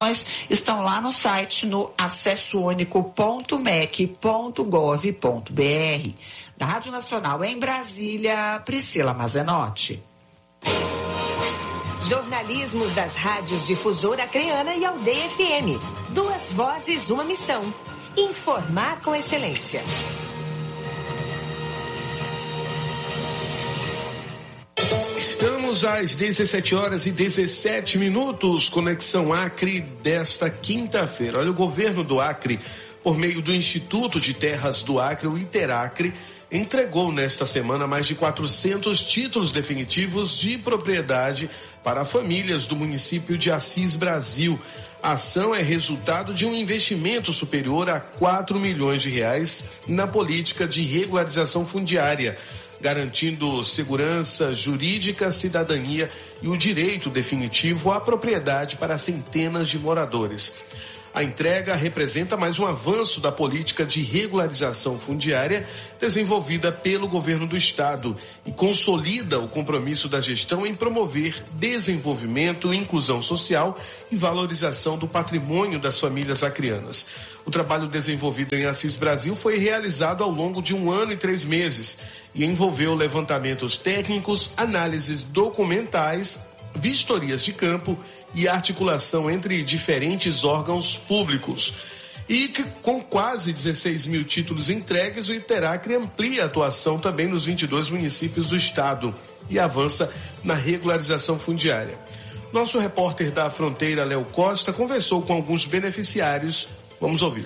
estão lá no site no acessounico.mec.gov.br. Da Rádio Nacional em Brasília, Priscila Mazenotti. Jornalismos das rádios Difusora Acreana e Aldeia FM. 2 vozes, uma missão. Informar com excelência. Estamos às 17h17, Conexão Acre desta quinta-feira. Olha, o governo do Acre, por meio do Instituto de Terras do Acre, o Interacre, entregou nesta semana mais de 400 títulos definitivos de propriedade para famílias do município de Assis Brasil. A ação é resultado de um investimento superior a R$4 milhões na política de regularização fundiária, garantindo segurança jurídica, cidadania e o direito definitivo à propriedade para centenas de moradores. A entrega representa mais um avanço da política de regularização fundiária desenvolvida pelo governo do estado e consolida o compromisso da gestão em promover desenvolvimento, inclusão social e valorização do patrimônio das famílias acreanas. O trabalho desenvolvido em Assis Brasil foi realizado ao longo de 1 ano e 3 meses e envolveu levantamentos técnicos, análises documentais, vistorias de campo e articulação entre diferentes órgãos públicos. E que, com quase 16 mil títulos entregues, o Interacre amplia a atuação também nos 22 municípios do estado e avança na regularização fundiária. Nosso repórter da Fronteira, Léo Costa, conversou com alguns beneficiários. Vamos ouvir.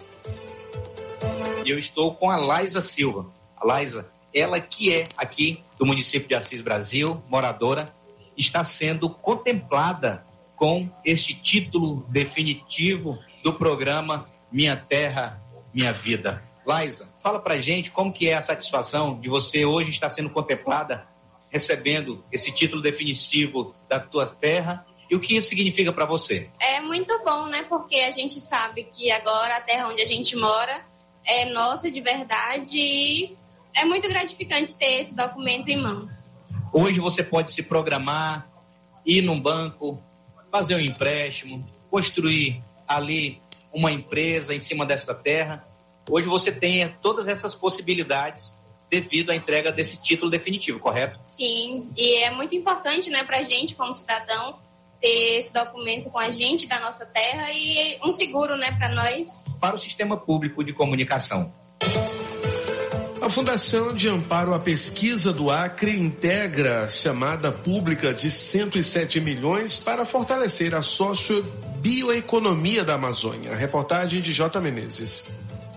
Eu estou com a Laisa Silva. A Laisa, ela que é aqui do município de Assis Brasil, moradora, está sendo contemplada com este título definitivo do programa Minha Terra, Minha Vida. Laisa, fala pra gente como que é a satisfação de você hoje estar sendo contemplada, recebendo esse título definitivo da tua terra e o que isso significa para você. É muito bom, né? Porque a gente sabe que agora a terra onde a gente mora é nossa de verdade e é muito gratificante ter esse documento em mãos. Hoje você pode se programar, ir num banco, fazer um empréstimo, construir ali uma empresa em cima desta terra. Hoje você tem todas essas possibilidades devido à entrega desse título definitivo, correto? Sim, e é muito importante, né, para a gente como cidadão ter esse documento com a gente da nossa terra e um seguro, né, para nós. Para o sistema público de comunicação. A Fundação de Amparo à Pesquisa do Acre integra chamada pública de 107 milhões para fortalecer a sociobioeconomia da Amazônia. A reportagem de J. Menezes.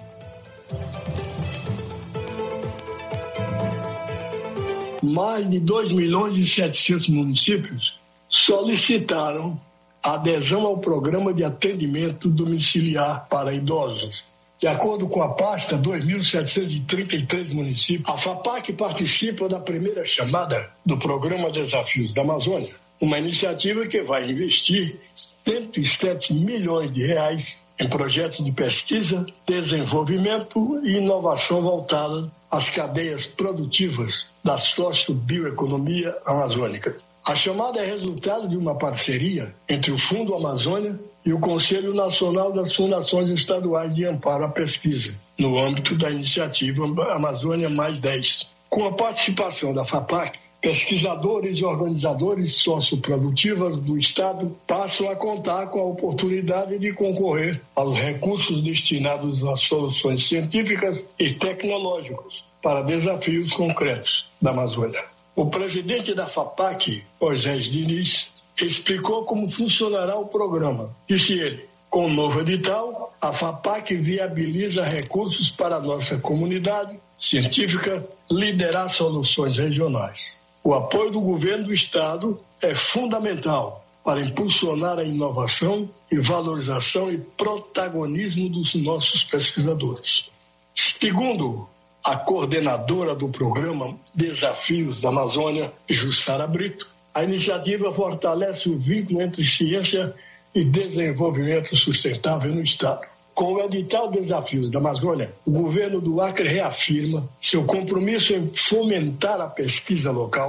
Mais de 2.700.000 municípios solicitaram adesão ao programa de atendimento domiciliar para idosos. De acordo com a pasta, 2.733 municípios, a FAPAC participa da primeira chamada do Programa Desafios da Amazônia, uma iniciativa que vai investir 107 milhões de reais em projetos de pesquisa, desenvolvimento e inovação voltada às cadeias produtivas da sociobioeconomia amazônica. A chamada é resultado de uma parceria entre o Fundo Amazônia e o Conselho Nacional das Fundações Estaduais de Amparo à Pesquisa, no âmbito da iniciativa Amazônia Mais 10. Com a participação da FAPAC, pesquisadores e organizadores socioprodutivas do Estado passam a contar com a oportunidade de concorrer aos recursos destinados às soluções científicas e tecnológicas para desafios concretos da Amazônia. O presidente da FAPAC, Moisés Diniz, explicou como funcionará o programa. Disse ele: com o novo edital, a FAPAC viabiliza recursos para a nossa comunidade científica liderar soluções regionais. O apoio do governo do Estado é fundamental para impulsionar a inovação e valorização e protagonismo dos nossos pesquisadores. Segundo a coordenadora do programa Desafios da Amazônia, Jussara Brito, a iniciativa fortalece o vínculo entre ciência e desenvolvimento sustentável no Estado. Com o edital Desafios da Amazônia, o governo do Acre reafirma seu compromisso em fomentar a pesquisa local,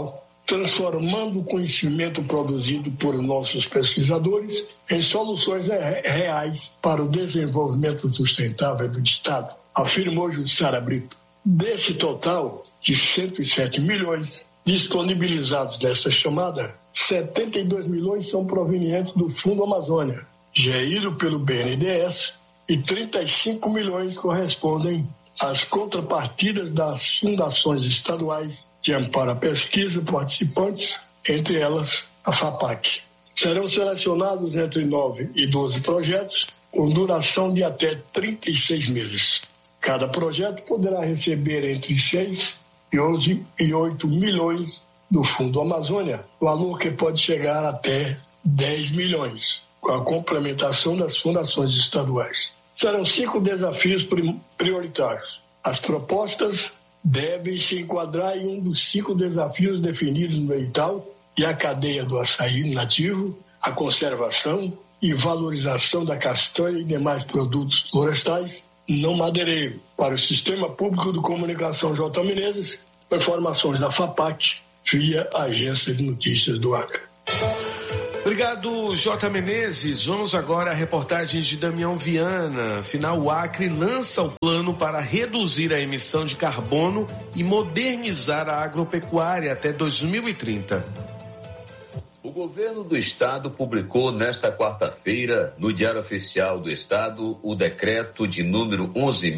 transformando o conhecimento produzido por nossos pesquisadores em soluções reais para o desenvolvimento sustentável do Estado, afirmou Jussara Brito. Desse total de 107 milhões disponibilizados nessa chamada, 72 milhões são provenientes do Fundo Amazônia, gerido pelo BNDES, e 35 milhões correspondem às contrapartidas das fundações estaduais de amparo à pesquisa participantes, entre elas a FAPAC. Serão selecionados entre 9 e 12 projetos, com duração de até 36 meses. Cada projeto poderá receber entre 6 e 11 e 8 milhões do Fundo Amazônia, valor que pode chegar até 10 milhões, com a complementação das fundações estaduais. Serão 5 desafios prioritários. As propostas devem se enquadrar em um dos 5 desafios definidos no edital e a cadeia do açaí nativo, a conservação e valorização da castanha e demais produtos florestais não madeireiro. Para o Sistema Público de Comunicação J. Menezes, com informações da FAPAC, via Agência de Notícias do Acre. Obrigado, J. Menezes. Vamos agora a reportagem de Damião Viana. Afinal, o Acre lança o plano para reduzir a emissão de carbono e modernizar a agropecuária até 2030. O governo do estado publicou nesta quarta-feira, no Diário Oficial do Estado, o decreto de número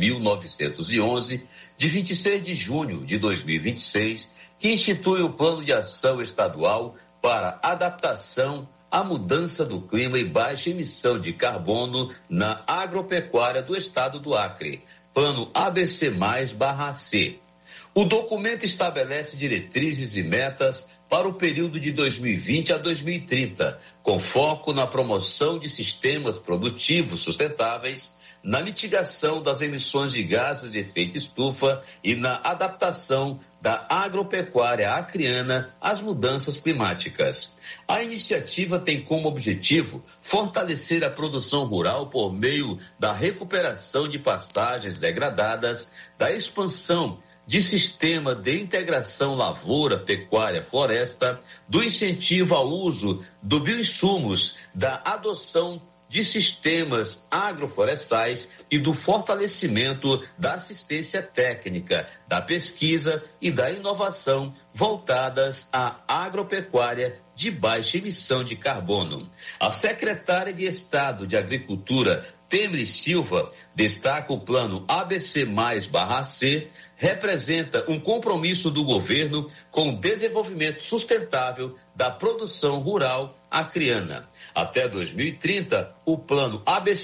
11.911, de 26 de junho de 2026, que institui o Plano de Ação Estadual para adaptação à mudança do clima e baixa emissão de carbono na agropecuária do estado do Acre, Plano ABC+/AC. O documento estabelece diretrizes e metas para o período de 2020 a 2030, com foco na promoção de sistemas produtivos sustentáveis, na mitigação das emissões de gases de efeito estufa e na adaptação da agropecuária acreana às mudanças climáticas. A iniciativa tem como objetivo fortalecer a produção rural por meio da recuperação de pastagens degradadas, da expansão de sistema de integração lavoura, pecuária, floresta, do incentivo ao uso do bioinsumos, da adoção de sistemas agroflorestais e do fortalecimento da assistência técnica, da pesquisa e da inovação voltadas à agropecuária de baixa emissão de carbono. A secretária de Estado de Agricultura, Temer Silva, destaca o plano ABC+/AC, representa um compromisso do governo com o desenvolvimento sustentável da produção rural acreana. Até 2030, o plano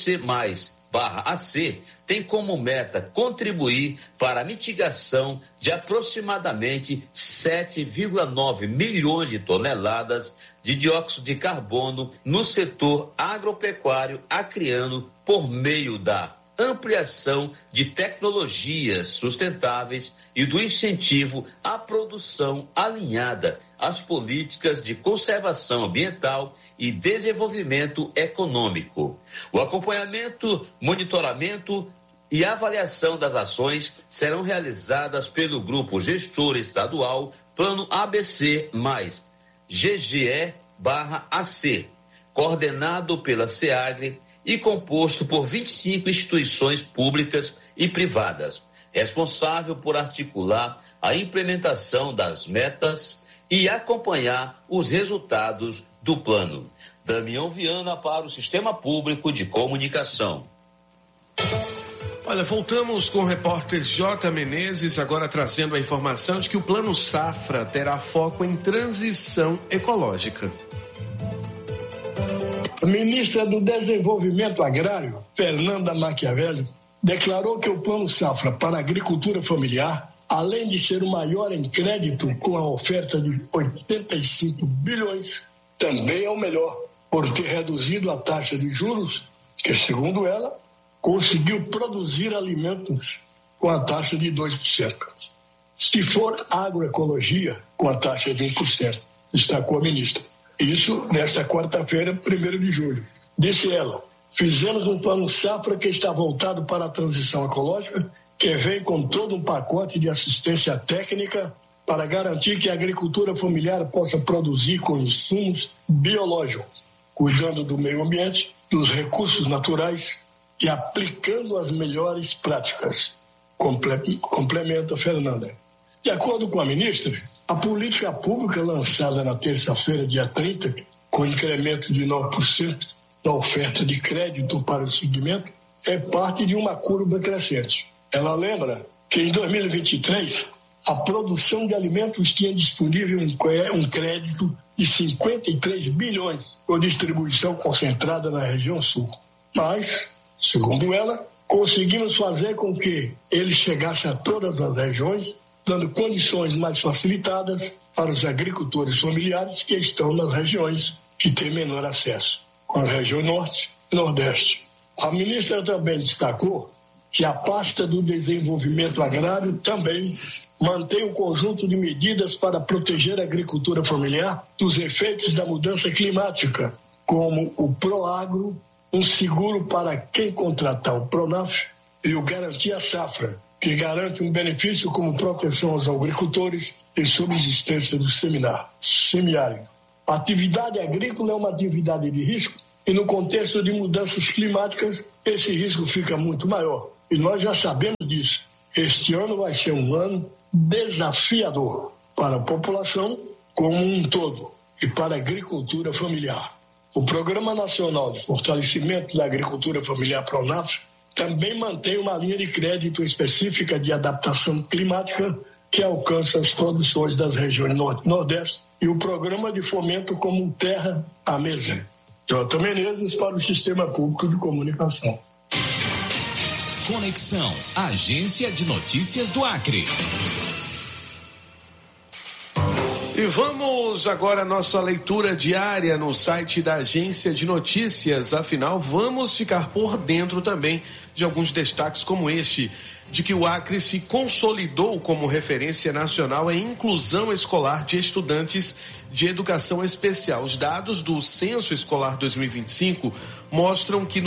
ABC+/AC tem como meta contribuir para a mitigação de aproximadamente 7,9 milhões de toneladas de dióxido de carbono no setor agropecuário acreano por meio da ampliação de tecnologias sustentáveis e do incentivo à produção alinhada às políticas de conservação ambiental e desenvolvimento econômico. O acompanhamento, monitoramento e avaliação das ações serão realizadas pelo Grupo Gestor Estadual Plano ABC+GGE/AC, coordenado pela SEAGRE e composto por 25 instituições públicas e privadas, responsável por articular a implementação das metas e acompanhar os resultados do plano. Damião Viana para o Sistema Público de Comunicação. Olha, voltamos com o repórter J. Menezes, agora trazendo a informação de que o Plano Safra terá foco em transição ecológica. A ministra do Desenvolvimento Agrário, Fernanda Machiavelli, declarou que o Plano Safra para a agricultura familiar, além de ser o maior em crédito com a oferta de 85 bilhões, também é o melhor, por ter reduzido a taxa de juros, que, segundo ela, conseguiu produzir alimentos com a taxa de 2%. Se for agroecologia, com a taxa de 1%, destacou a ministra. Isso nesta quarta-feira, 1º de julho. Disse ela, fizemos um plano safra que está voltado para a transição ecológica, que vem com todo um pacote de assistência técnica para garantir que a agricultura familiar possa produzir com insumos biológicos, cuidando do meio ambiente, dos recursos naturais e aplicando as melhores práticas. Complementa Fernanda. De acordo com a ministra, a política pública lançada na terça-feira, dia 30, com incremento de 9% da oferta de crédito para o segmento, é parte de uma curva crescente. Ela lembra que em 2023, a produção de alimentos tinha disponível um crédito de 53 bilhões por distribuição concentrada na região sul. Mas, segundo ela, conseguimos fazer com que ele chegasse a todas as regiões, dando condições mais facilitadas para os agricultores familiares que estão nas regiões que têm menor acesso, com a região norte e nordeste. A ministra também destacou que a pasta do desenvolvimento agrário também mantém um conjunto de medidas para proteger a agricultura familiar dos efeitos da mudança climática, como o Proagro, um seguro para quem contratar o Pronaf e o Garantia Safra, que garante um benefício como proteção aos agricultores e subsistência do semiárido. A atividade agrícola é uma atividade de risco e no contexto de mudanças climáticas esse risco fica muito maior. E nós já sabemos disso. Este ano vai ser um ano desafiador para a população como um todo e para a agricultura familiar. O Programa Nacional de Fortalecimento da Agricultura Familiar Pronaf também mantém uma linha de crédito específica de adaptação climática que alcança as produções das regiões norte e nordeste e o Programa de Fomento como Terra à Mesa. J. Menezes para o Sistema Público de Comunicação. Conexão, Agência de Notícias do Acre. E vamos agora à nossa leitura diária no site da Agência de Notícias. Afinal, vamos ficar por dentro também de alguns destaques como este, de que o Acre se consolidou como referência nacional em inclusão escolar de estudantes de educação especial. Os dados do Censo Escolar 2025 mostram que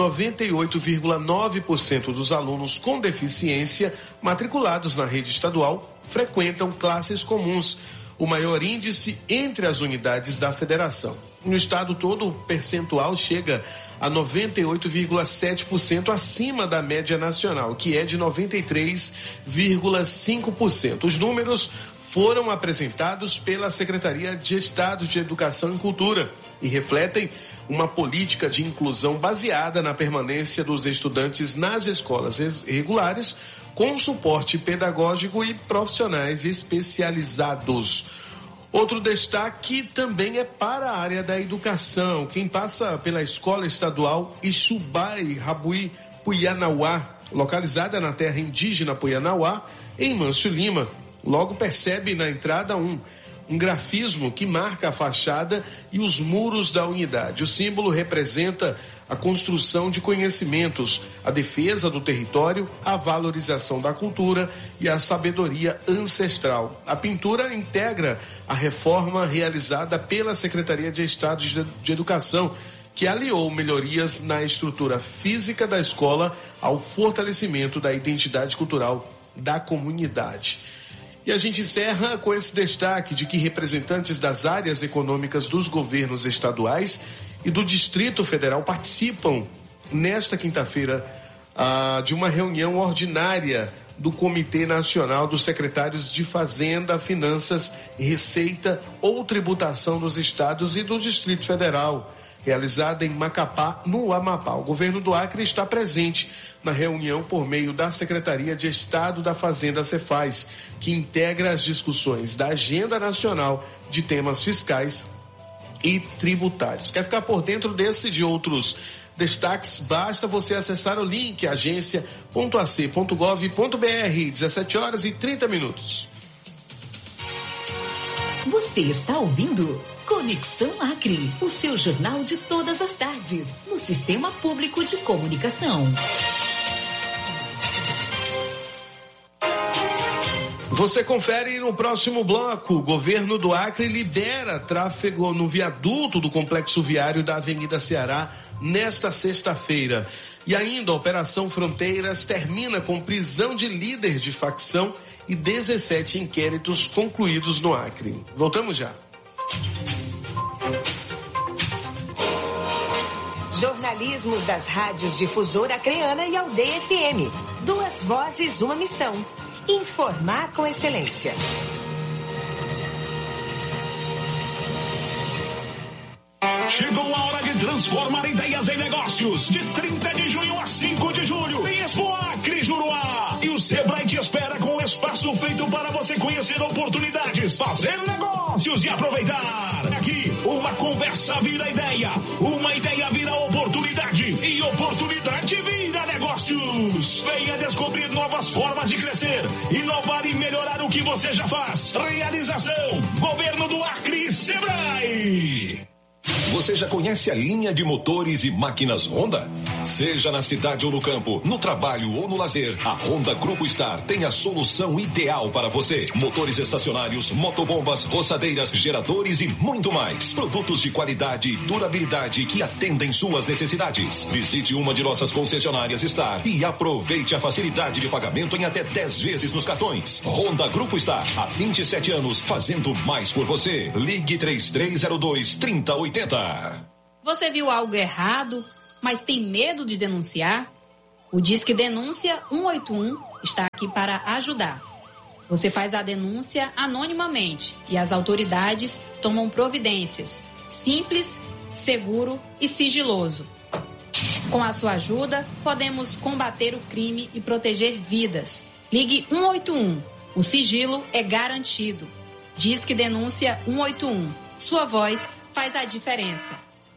98,9% dos alunos com deficiência matriculados na rede estadual frequentam classes comuns, o maior índice entre as unidades da federação. No estado todo, o percentual chega a 98,7% acima da média nacional, que é de 93,5%. Os números foram apresentados pela Secretaria de Estado de Educação e Cultura e refletem uma política de inclusão baseada na permanência dos estudantes nas escolas regulares, com suporte pedagógico e profissionais especializados. Outro destaque também é para a área da educação. Quem passa pela Escola Estadual Ixubai Rabuí Puianauá, localizada na terra indígena Puianauá, em Mâncio Lima, logo percebe na entrada um grafismo que marca a fachada e os muros da unidade. O símbolo representa a construção de conhecimentos, a defesa do território, a valorização da cultura e a sabedoria ancestral. A pintura integra a reforma realizada pela Secretaria de Estado de Educação, que aliou melhorias na estrutura física da escola ao fortalecimento da identidade cultural da comunidade. E a gente encerra com esse destaque de que representantes das áreas econômicas dos governos estaduais e do Distrito Federal participam nesta quinta-feira de uma reunião ordinária do Comitê Nacional dos Secretários de Fazenda, Finanças, Receita ou Tributação dos Estados e do Distrito Federal, realizada em Macapá, no Amapá. O governo do Acre está presente na reunião por meio da Secretaria de Estado da Fazenda, Cefaz, que integra as discussões da Agenda Nacional de Temas Fiscais e Tributários. Quer ficar por dentro desse e de outros destaques? Basta você acessar o link agência.ac.gov.br, 17h30. Você está ouvindo Conexão Acre, o seu jornal de todas as tardes, no Sistema Público de Comunicação. Você confere no próximo bloco. O governo do Acre libera tráfego no viaduto do complexo viário da Avenida Ceará nesta sexta-feira. E ainda a Operação Fronteiras termina com prisão de líder de facção e 17 inquéritos concluídos no Acre. Voltamos já. Jornalismos das rádios Difusora Acreana e Aldeia FM. 2 vozes, uma missão. Informar com excelência. Chegou a hora de transformar ideias em negócios. De 30 de junho a 5 de julho, tem Expo Acre Juruá. E o Sebrae te espera com um espaço feito para você conhecer oportunidades, fazer negócios e aproveitar. Aqui, uma conversa vira ideia, uma ideia vira oportunidade e oportunidade vira negócios. Venha descobrir novas formas de crescer, inovar e melhorar o que você já faz. Realização: Governo do Acre e Sebrae. Você já conhece a linha de motores e máquinas Honda? Seja na cidade ou no campo, no trabalho ou no lazer, a Honda Grupo Star tem a solução ideal para você. Motores estacionários, motobombas, roçadeiras, geradores e muito mais. Produtos de qualidade e durabilidade que atendem suas necessidades. Visite uma de nossas concessionárias Star e aproveite a facilidade de pagamento em até 10 vezes nos cartões. Honda Grupo Star, há 27 anos, fazendo mais por você. Ligue 3302-3080. Você viu algo errado, mas tem medo de denunciar? O Disque Denúncia 181 está aqui para ajudar. Você faz a denúncia anonimamente e as autoridades tomam providências. Simples, seguro e sigiloso. Com a sua ajuda, podemos combater o crime e proteger vidas. Ligue 181. O sigilo é garantido. Disque Denúncia 181. Sua voz faz a diferença.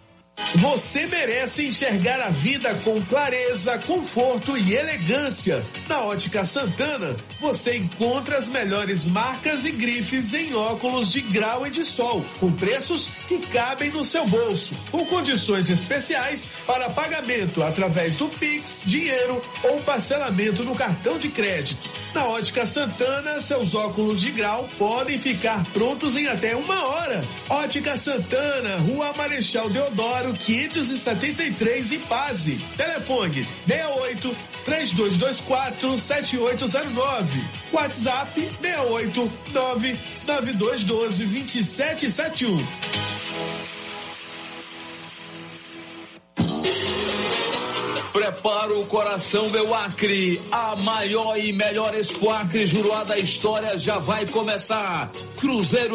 Você merece enxergar a vida com clareza, conforto e elegância. Na Ótica Santana, você encontra as melhores marcas e grifes em óculos de grau e de sol, com preços que cabem no seu bolso, com condições especiais para pagamento através do Pix, dinheiro ou parcelamento no cartão de crédito. Na Ótica Santana, seus óculos de grau podem ficar prontos em até 1 hora. Ótica Santana, Rua Marechal Deodoro, 573 em Paz. Telefone 68-3224-7809. WhatsApp 689-9212-2771. Prepara o coração, meu Acre. A maior e melhor Expo Acre Juruá da história já vai começar. Cruzeiro